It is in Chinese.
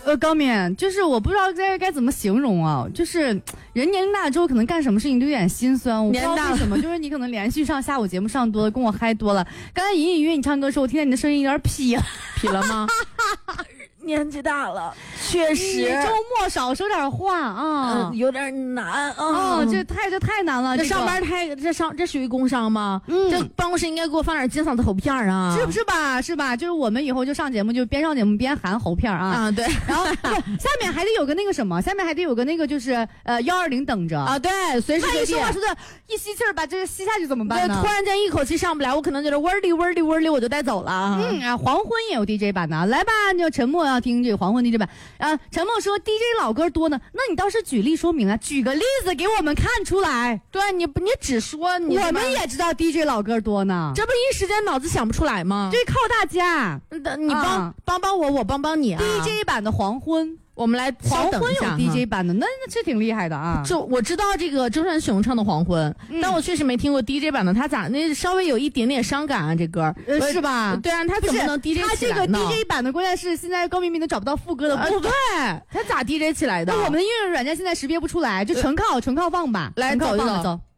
高敏，就是我不知道该怎么形容啊，就是人年龄大了之后，可能干什么事情都有点心酸。我不知道为什么，就是你可能连续上下午节目上多了，跟我嗨多了。刚才隐隐约你唱歌的时候，我听见你的声音有点痞了， 痞了吗？年纪大了，确实。 周末少说点话啊， 有点难啊。这太难了。 这上班这属于工伤吗？这办公室应该给我放点金嗓子喉片啊， 是吧？就是我们以后就上节目就边上节目边喊喉片啊。 对。 然后下面还得有个那个什么，下面还得有个那个就是120等着啊。对，随时随地。 说话说的一吸气儿把这吸下去怎么办呢？ 突然间一口气上不来，我可能觉得味儿里我就带走了。 黄昏也有 DJ 版的，来吧，就沉默要听这个黄昏 DJ 版啊。沉默说 DJ 老歌多呢，那你倒是举例说明啊，举个例子给我们看出来。 对，你只说你， 我们也知道 DJ 老歌多呢， 这不一时间脑子想不出来吗？ 这靠大家， 你帮我，我帮你啊。 DJ 版的黄昏。 我们来黄昏有 DJ 版的，那这挺厉害的啊！ 就我知道这个周传雄唱的《黄昏》，但我确实没听过 DJ 版的。他咋那稍微有一点点伤感啊？这歌是吧？ 对啊，他怎么能 DJ 起来呢？ 他这个 DJ 版的关键是现在高明明都找不到副歌的部分， 对，他咋 DJ 起来的？ 我们的音乐软件现在识别不出来，就纯靠放吧。 来走一走。